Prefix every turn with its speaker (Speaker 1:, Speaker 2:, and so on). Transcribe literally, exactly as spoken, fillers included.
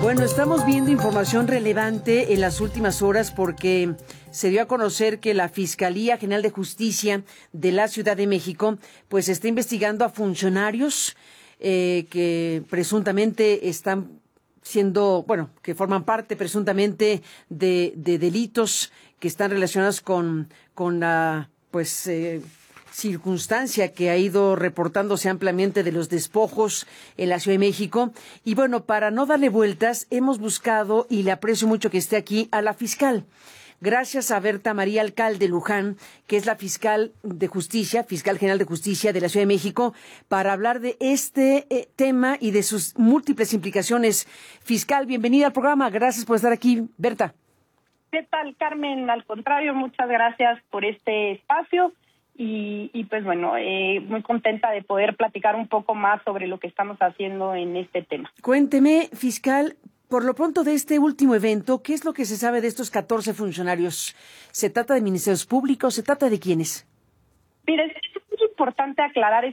Speaker 1: Bueno, estamos viendo información relevante en las últimas horas porque se dio a conocer que la Fiscalía General de Justicia de la Ciudad de México pues está investigando a funcionarios eh, que presuntamente están siendo, bueno, que forman parte presuntamente de, de delitos que están relacionados con, con la, pues, eh, circunstancia que ha ido reportándose ampliamente de los despojos en la Ciudad de México. Y bueno, para no darle vueltas, hemos buscado, y le aprecio mucho que esté aquí, a la fiscal. Gracias a Berta María Alcalde Luján, que es la fiscal de justicia, fiscal general de justicia de la Ciudad de México, para hablar de este eh, tema y de sus múltiples implicaciones. Fiscal, bienvenida al programa. Gracias por estar aquí, Berta.
Speaker 2: ¿Qué tal, Carmen? Al contrario, muchas gracias por este espacio. Y, y pues bueno, eh, muy contenta de poder platicar un poco más sobre lo que estamos haciendo en este tema.
Speaker 1: Cuénteme, fiscal, por lo pronto de este último evento, ¿qué es lo que se sabe de estos catorce funcionarios? ¿Se trata de ministerios públicos? ¿Se trata de quiénes?
Speaker 2: Mire, es muy importante aclarar